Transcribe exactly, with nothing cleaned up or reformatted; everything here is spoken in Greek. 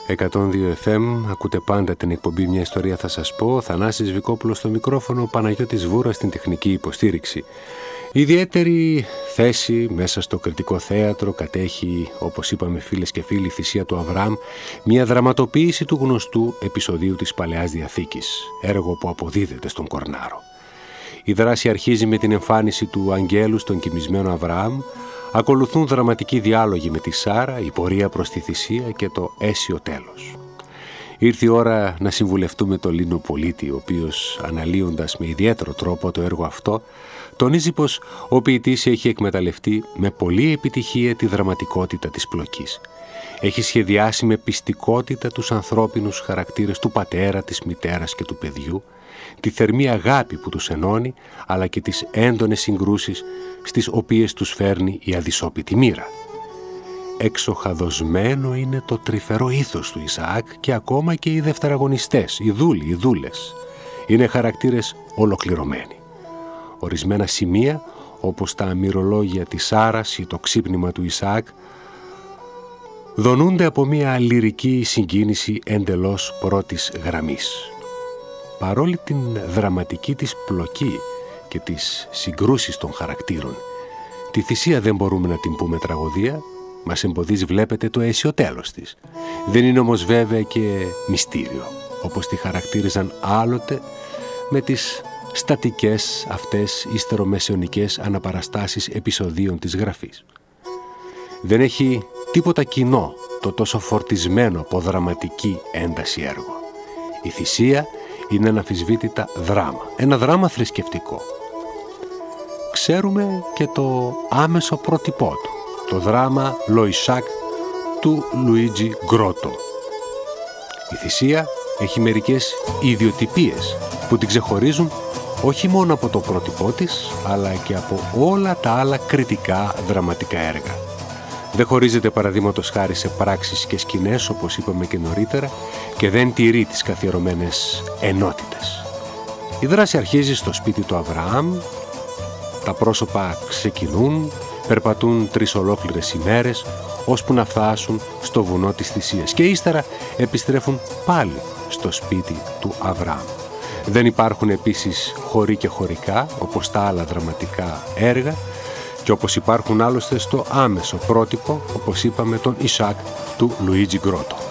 εκατόν δύο εφ εμ, ακούτε πάντα την εκπομπή «Μια ιστορία θα σας πω». Θανάσης Βικόπουλος στο μικρόφωνο, Παναγιώτης Βούρα στην τεχνική υποστήριξη. Ιδιαίτερη θέση μέσα στο κριτικό θέατρο κατέχει, όπως είπαμε φίλες και φίλοι, η Θυσία του Αβραάμ, μια δραματοποίηση του γνωστού επεισοδίου της Παλαιάς Διαθήκης, έργο που αποδίδεται στον Κορνάρο. Η δράση αρχίζει με την εμφάνιση του αγγέλου στον κοιμισμένο Αβραάμ, ακολουθούν δραματικοί διάλογοι με τη Σάρα, η πορεία προς τη θυσία και το αίσιο τέλος. Ήρθε η ώρα να συμβουλευτούμε τον Λίνο Πολίτη, ο οποίος, αναλύοντας με ιδιαίτερο τρόπο το έργο αυτό, τονίζει πως ο ποιητής έχει εκμεταλλευτεί με πολλή επιτυχία τη δραματικότητα της πλοκής. Έχει σχεδιάσει με πιστικότητα τους ανθρώπινους χαρακτήρες του πατέρα, της μητέρας και του παιδιού, τη θερμή αγάπη που τους ενώνει, αλλά και τις έντονες συγκρούσεις στις οποίες τους φέρνει η αδυσόπιτη μοίρα. Εξοχαδοσμένο είναι το τρυφερό ήθος του Ισαάκ και ακόμα και οι δευτεραγωνιστές, οι δούλοι, οι δούλες. Είναι χαρακτήρες ολοκληρωμένοι. Ορισμένα σημεία, όπως τα αμυρολόγια της Σάρας ή το ξύπνημα του Ισαάκ, δονούνται από μια λυρική συγκίνηση εντελώς πρώτης γραμμής. Παρόλη την δραματική της πλοκή και τις συγκρούσεις των χαρακτήρων, τη θυσία δεν μπορούμε να την πούμε τραγωδία, μας εμποδίζει, βλέπετε, το αίσιο τέλος της. Δεν είναι όμως βέβαια και μυστήριο, όπως τη χαρακτήριζαν άλλοτε με τις στατικές αυτές υστερομεσαιωνικές αναπαραστάσεις επεισοδίων της γραφής. Δεν έχει τίποτα κοινό το τόσο φορτισμένο από δραματική ένταση έργο. Η θυσία είναι αναμφισβήτητα δράμα, ένα δράμα θρησκευτικό. Ξέρουμε και το άμεσο πρότυπό του, το δράμα Λοϊσάκ του Λουίτζι Γκρότο. Η θυσία έχει μερικές ιδιοτυπίες που την ξεχωρίζουν όχι μόνο από το πρότυπό της, αλλά και από όλα τα άλλα κριτικά δραματικά έργα. Δεν χωρίζεται παραδείγματος χάρη σε πράξεις και σκηνές, όπως είπαμε και νωρίτερα, και δεν τηρεί τις καθιερωμένες ενότητες. Η δράση αρχίζει στο σπίτι του Αβραάμ, τα πρόσωπα ξεκινούν, περπατούν τρεις ολόκληρες ημέρες, ώσπου να φτάσουν στο βουνό της θυσίας και ύστερα επιστρέφουν πάλι στο σπίτι του Αβραάμ. Δεν υπάρχουν επίσης χωρί και χωρικά, όπως τα άλλα δραματικά έργα, και όπως υπάρχουν άλλωστε στο άμεσο πρότυπο, όπως είπαμε, τον Ισαάκ του Λουίτζι Γκρότο.